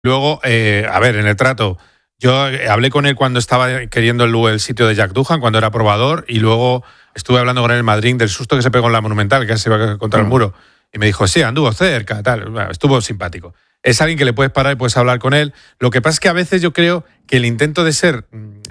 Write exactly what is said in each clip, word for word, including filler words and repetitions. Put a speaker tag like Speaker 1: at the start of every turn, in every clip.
Speaker 1: Luego, eh, a ver, en el trato, yo hablé con él cuando estaba queriendo el, el sitio de Jack Doohan, cuando era probador, y luego estuve hablando con él en Madrid del susto que se pegó en la Monumental, que casi se iba contra el muro. Y me dijo, sí, anduvo cerca, tal. Bueno, estuvo simpático. Es alguien que le puedes parar y puedes hablar con él. Lo que pasa es que a veces yo creo que el intento de ser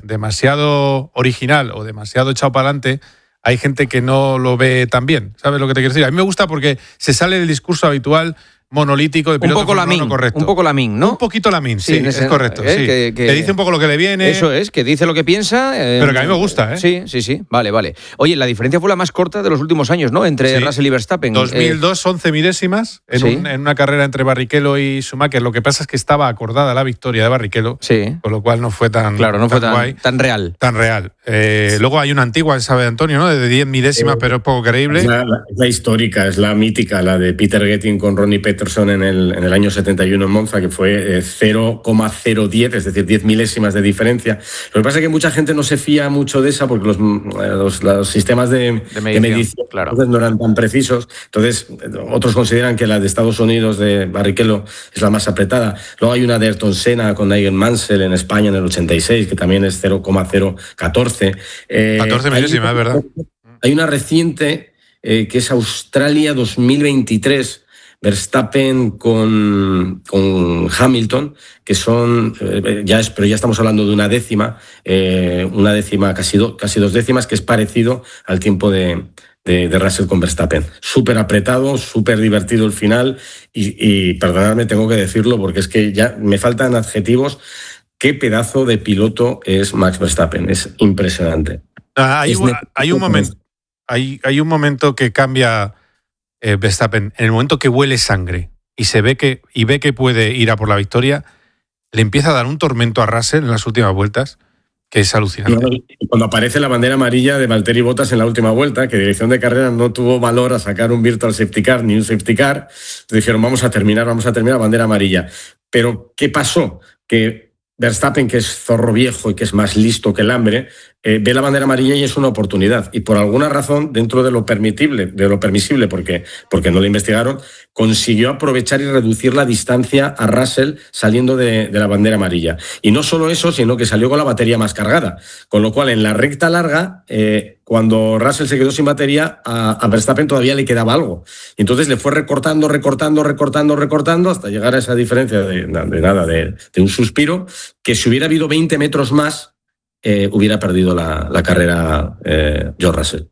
Speaker 1: demasiado original o demasiado echado para adelante, hay gente que no lo ve tan bien. ¿Sabes lo que te quiero decir? A mí me gusta porque se sale del discurso habitual monolítico de piloto
Speaker 2: un poco Lamín,
Speaker 1: correcto.
Speaker 2: Un poco Lamín, ¿no?
Speaker 1: Un poquito Lamín, sí, sí es correcto.
Speaker 2: ¿eh?
Speaker 1: Sí.
Speaker 2: Que, que,
Speaker 1: que dice un poco lo que le viene.
Speaker 2: Eso es, que dice lo que piensa. Eh,
Speaker 1: pero que a mí me gusta, ¿eh?
Speaker 2: Sí, sí, sí. Vale, vale. Oye, la diferencia fue la más corta de los últimos años, ¿no? Entre sí. Russell y Verstappen.
Speaker 1: dos mil dos, eh, once milésimas en, ¿sí? un, en una carrera entre Barrichello y Schumacher. Lo que pasa es que estaba acordada la victoria de Barrichello,
Speaker 2: sí.
Speaker 1: con lo cual no fue tan
Speaker 2: Claro, no
Speaker 1: tan
Speaker 2: fue tan,
Speaker 1: guay,
Speaker 2: tan real.
Speaker 1: Tan real. Eh, sí. Luego hay una antigua, sabe Antonio, ¿no? De diez milésimas, eh, pero es poco creíble.
Speaker 3: Es la, la, la histórica, es la mítica, la de Peter Getting con Ronnie Peterson en el, en el año setenta y uno en Monza, que fue eh, cero coma cero diez, es decir, diez milésimas de diferencia. Lo que pasa es que mucha gente no se fía mucho de esa porque los, los, los sistemas de, de medición, de medición claro. no eran tan precisos. Entonces, otros consideran que la de Estados Unidos de Barrichello es la más apretada. Luego hay una de Ayrton Senna con Nigel Mansell en España en el ochenta y seis, que también es cero coma cero catorce.
Speaker 1: Eh, catorce milésimas, ¿verdad?
Speaker 3: Hay una reciente eh, que es Australia dos mil veintitrés, Verstappen con, con Hamilton, que son, eh, ya es, pero ya estamos hablando de una décima, eh, una décima, casi, do, casi dos décimas, que es parecido al tiempo de, de, de Russell con Verstappen. Súper apretado, súper divertido el final, y, y perdonadme, tengo que decirlo, porque es que ya me faltan adjetivos. Qué pedazo de piloto es Max Verstappen, es impresionante.
Speaker 1: Ah, hay, un, hay, un momento, hay, hay un momento que cambia eh, Verstappen. En el momento que huele sangre y se ve que y ve que puede ir a por la victoria, le empieza a dar un tormento a Russell en las últimas vueltas que es alucinante.
Speaker 3: Cuando aparece la bandera amarilla de Valtteri Bottas en la última vuelta, que dirección de carrera no tuvo valor a sacar un virtual safety car ni un safety car, dijeron vamos a terminar, vamos a terminar, bandera amarilla. Pero ¿qué pasó? Que Verstappen, que es zorro viejo y que es más listo que el hambre, eh, ve la bandera amarilla y es una oportunidad. Y por alguna razón, dentro de lo permitible, de lo permisible, porque, porque no lo investigaron, consiguió aprovechar y reducir la distancia a Russell saliendo de, de la bandera amarilla. Y no solo eso, sino que salió con la batería más cargada. Con lo cual, en la recta larga, eh, cuando Russell se quedó sin batería, a, a Verstappen todavía le quedaba algo. Y entonces le fue recortando, recortando, recortando, recortando, hasta llegar a esa diferencia de, de nada, de, de un suspiro, que si hubiera habido veinte metros más, eh, hubiera perdido la, la carrera eh, George Russell.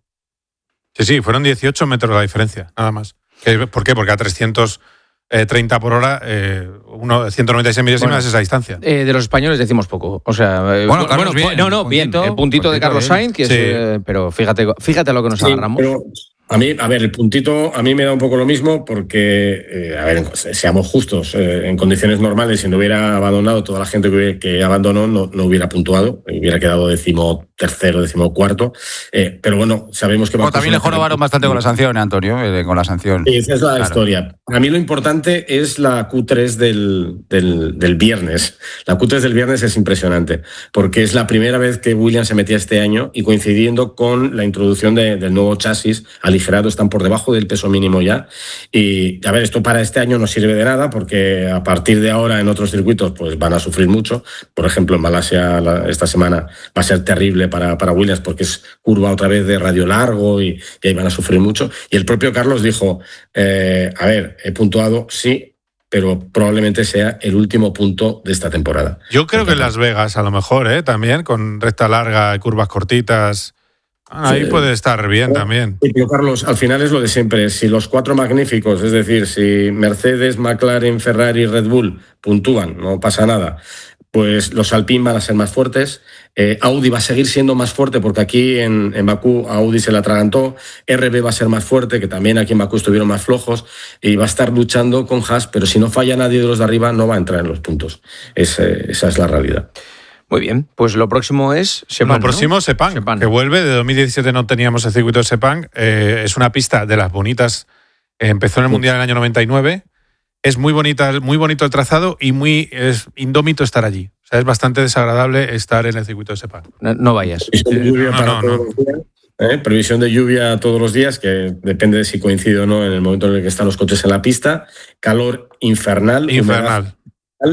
Speaker 1: Sí, sí, fueron dieciocho metros la diferencia, nada más. ¿Por qué? Porque a trescientos treinta por hora, eh, uno, ciento noventa y seis milésimas bueno, es esa distancia.
Speaker 2: Eh, de los españoles decimos poco. O sea,
Speaker 1: bueno, Carlos, bueno, bien,
Speaker 2: no, no, bien. El puntito, puntito de Carlos Sainz, que sí. es, eh, pero fíjate, fíjate a lo que nos sí, agarramos.
Speaker 3: Pero a mí, a ver, el puntito a mí me da un poco lo mismo porque, eh, a ver, seamos justos, eh, en condiciones normales, si no hubiera abandonado, toda la gente que, que abandonó no, no hubiera puntuado, hubiera quedado décimo tercero, décimo cuarto, eh, pero bueno, sabemos que...
Speaker 4: Bueno, también le jorobaron bastante con la sanción, ¿eh, Antonio? Eh, con la sanción.
Speaker 3: Sí, esa es la
Speaker 4: claro.
Speaker 3: historia. Para mí lo importante es la Q tres del, del, del viernes. La Q tres del viernes es impresionante, porque es la primera vez que Williams se metía este año y coincidiendo con la introducción de, del nuevo chasis aligerado, están por debajo del peso mínimo ya. Y, a ver, esto para este año no sirve de nada, porque a partir de ahora en otros circuitos pues van a sufrir mucho. Por ejemplo, en Malasia la, esta semana va a ser terrible para, para Williams, porque es curva otra vez de radio largo y, y ahí van a sufrir mucho. Y el propio Carlos dijo, eh, a ver, he puntuado, sí, pero probablemente sea el último punto de esta temporada.
Speaker 1: Yo creo que en Las Vegas, a lo mejor, ¿eh? También, con recta larga y curvas cortitas, ahí sí, puede estar bien
Speaker 3: pero,
Speaker 1: también.
Speaker 3: Sí, pero Carlos, al final es lo de siempre. Si los cuatro magníficos, es decir, si Mercedes, McLaren, Ferrari y Red Bull puntúan, no pasa nada, pues los Alpine van a ser más fuertes. Eh, Audi va a seguir siendo más fuerte porque aquí en, en Bakú Audi se la atragantó. R B va a ser más fuerte, que también aquí en Bakú estuvieron más flojos, y va a estar luchando con Haas, pero si no falla nadie de los de arriba no va a entrar en los puntos. Es, eh, esa es la realidad.
Speaker 2: Muy bien, pues lo próximo es Sepang.
Speaker 1: Lo próximo
Speaker 2: ¿no?
Speaker 1: Sepang,
Speaker 2: Sepang,
Speaker 1: que vuelve. De dos mil diecisiete no teníamos el circuito de Sepang. Eh, es una pista de las bonitas. Eh, empezó en el Mundial en el año noventa y nueve. Es muy bonita, muy bonito el trazado y muy es indómito estar allí. O sea, es bastante desagradable estar en el circuito de Sepang.
Speaker 2: No, no vayas.
Speaker 3: Eh, no, no, no. ¿Eh? Previsión de lluvia todos los días, que depende de si coincide o no en el momento en el que están los coches en la pista. Calor infernal.
Speaker 1: Infernal.
Speaker 3: Humedad,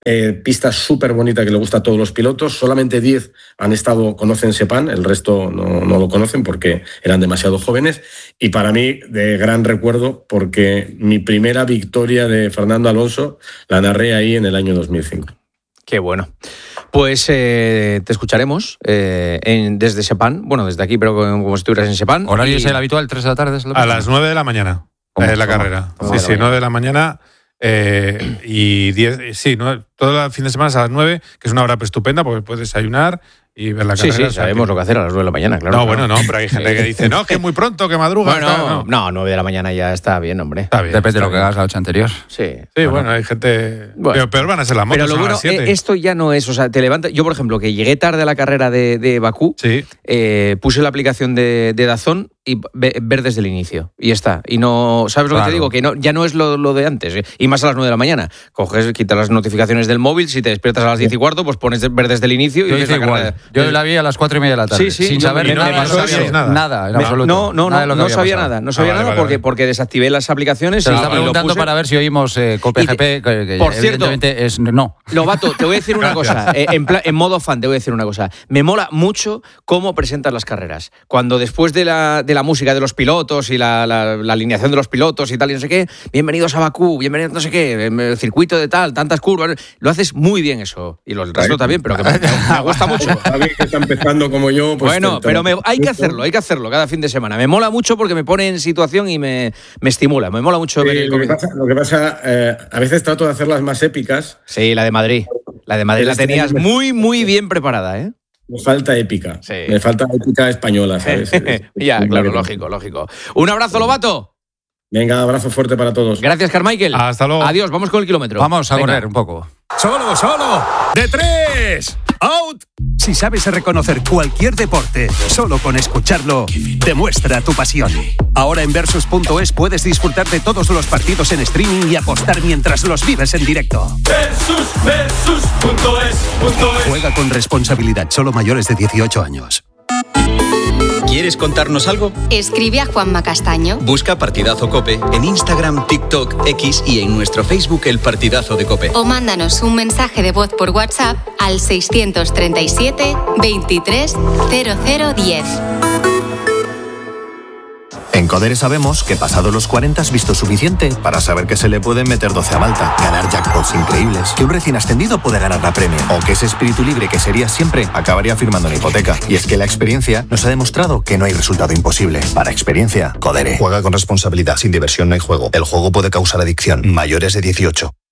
Speaker 3: Eh, pista súper bonita que le gusta a todos los pilotos. Solamente diez han estado, conocen Sepang, el resto no, no lo conocen porque eran demasiado jóvenes. Y para mí, de gran recuerdo, porque mi primera victoria de Fernando Alonso la narré ahí en el año dos mil cinco.
Speaker 2: Qué bueno. Pues eh, te escucharemos eh, en, desde Sepang, bueno, desde aquí, pero como, como si estuvieras en Sepang.
Speaker 4: ¿Horario
Speaker 2: y...
Speaker 4: es el habitual, tres de la tarde? ¿Es
Speaker 1: a las nueve de la mañana es la carrera.
Speaker 2: ¿Cómo?
Speaker 1: Sí, sí, nueve de la mañana. Eh, y diez, sí, ¿no? Todo el fin de semana es a las nueve, que es una hora estupenda porque puedes desayunar y ver la
Speaker 2: Sí,
Speaker 1: carrera.
Speaker 2: sí, sabemos
Speaker 1: que...
Speaker 2: lo que hacer a las nueve de la mañana, claro.
Speaker 1: No,
Speaker 2: claro.
Speaker 1: bueno, no, pero hay gente que dice, no, que es muy pronto, que madruga.
Speaker 2: Bueno,
Speaker 1: está,
Speaker 2: no,
Speaker 1: no.
Speaker 2: no, nueve de la mañana ya está bien, hombre.
Speaker 1: Está bien.
Speaker 4: Depende de
Speaker 1: está
Speaker 4: lo que
Speaker 1: bien.
Speaker 4: hagas la noche anterior.
Speaker 2: Sí.
Speaker 1: Sí,
Speaker 2: bueno,
Speaker 1: bueno, hay gente...
Speaker 2: Bueno.
Speaker 1: Pero peor van a ser las motos,
Speaker 2: Pero lo
Speaker 1: son a
Speaker 2: bueno,
Speaker 1: las siete.
Speaker 2: eh, esto ya no es, o sea, te levantas. Yo, por ejemplo, que llegué tarde a la carrera de, de Bakú,
Speaker 1: Sí.
Speaker 2: eh, puse la aplicación de, de Dazón y ve- ver desde el inicio. Y ya está. Y no, ¿sabes lo
Speaker 4: Claro.
Speaker 2: que te digo? Que no, ya no es lo, lo de antes. eh, Y más a las nueve de la mañana. Coges, quitas las notificaciones del móvil, si te despiertas a las diez y cuarto, pues pones de- ver desde el inicio y
Speaker 4: Yo
Speaker 2: ves
Speaker 4: hice
Speaker 2: la carrera.
Speaker 4: igual. Yo la vi a las cuatro y media de la tarde.
Speaker 2: Sí, sí,
Speaker 4: sin
Speaker 2: yo-
Speaker 4: saber
Speaker 2: y no-
Speaker 4: nada.
Speaker 2: no
Speaker 1: sabíais nada.
Speaker 4: Nada, en
Speaker 2: Me-
Speaker 4: absoluto.
Speaker 2: No, no,
Speaker 4: Nada de
Speaker 2: no,
Speaker 4: lo que
Speaker 2: no
Speaker 4: había
Speaker 2: sabía
Speaker 4: pasado.
Speaker 2: nada. No sabía
Speaker 1: Ah, vale,
Speaker 2: nada
Speaker 1: vale,
Speaker 2: porque,
Speaker 1: vale.
Speaker 2: porque desactivé las aplicaciones
Speaker 4: Se
Speaker 2: y,
Speaker 4: lo está
Speaker 2: y lo
Speaker 4: preguntando
Speaker 2: puse.
Speaker 4: para ver si oímos eh, Cope
Speaker 2: Y te-
Speaker 4: G P, que, que
Speaker 2: Por cierto-
Speaker 4: evidentemente es no.
Speaker 2: Lobato, te voy a decir una cosa. eh, en, pla- en modo fan, te voy a decir una cosa. Me mola mucho cómo presentas las carreras. Cuando después de la, de la música de los pilotos y la, la- la alineación de los pilotos y tal y no sé qué, bienvenidos a Bakú, bienvenidos no sé qué, em, el circuito de tal, tantas curvas. Lo haces muy bien eso. Y lo- el resto también, pero que me, me gusta mucho.
Speaker 3: Alguien que está empezando como yo, pues...
Speaker 2: Bueno,
Speaker 3: te- te-
Speaker 2: pero me- hay que hacerlo, hay que hacerlo cada fin de semana. Me mola mucho porque me pone en situación y me, me estimula. Me mola mucho
Speaker 3: Sí,
Speaker 2: ver el
Speaker 3: lo que
Speaker 2: comienzo.
Speaker 3: pasa, lo que pasa eh, a veces trato de hacerlas más épicas.
Speaker 2: Sí, la de Madrid. La de Madrid
Speaker 3: Pero
Speaker 2: la
Speaker 3: este
Speaker 2: tenías
Speaker 3: año me-
Speaker 2: muy, muy bien preparada, ¿eh?
Speaker 3: Me falta épica.
Speaker 2: Sí.
Speaker 3: Me falta épica española, ¿sabes?
Speaker 2: Ya,
Speaker 3: Es-
Speaker 2: claro,
Speaker 3: es-
Speaker 2: lógico, lógico. Un abrazo, Lobato.
Speaker 3: Venga, abrazo fuerte para todos.
Speaker 2: Gracias, Carmichael.
Speaker 1: Hasta luego.
Speaker 2: Adiós, vamos con el kilómetro.
Speaker 4: Vamos a
Speaker 2: Venga.
Speaker 4: correr un poco.
Speaker 5: Solo, solo. De tres. Out. Si sabes reconocer cualquier deporte, solo con escucharlo, demuestra tu pasión. Ahora en Versus punto es puedes disfrutar de todos los partidos en streaming y apostar mientras los vives en directo.
Speaker 6: Versus, versus, punto es, punto es.
Speaker 5: Juega con responsabilidad, solo mayores de dieciocho años.
Speaker 7: ¿Quieres contarnos algo?
Speaker 8: Escribe a Juanma Castaño.
Speaker 7: Busca Partidazo Cope en Instagram, TikTok, X y en nuestro Facebook El Partidazo de Cope.
Speaker 8: O mándanos un mensaje de voz por WhatsApp al seiscientos treinta y siete veintitrés cero cero diez.
Speaker 9: En Codere sabemos que pasado los cuarenta has visto suficiente para saber que se le pueden meter doce a Malta, ganar jackpots increíbles, que un recién ascendido puede ganar la Premier, o que ese espíritu libre que serías siempre acabaría firmando una hipoteca. Y es que la experiencia nos ha demostrado que no hay resultado imposible. Para experiencia, Codere. Juega con responsabilidad. Sin diversión no hay juego. El juego puede causar adicción. Mayores de dieciocho.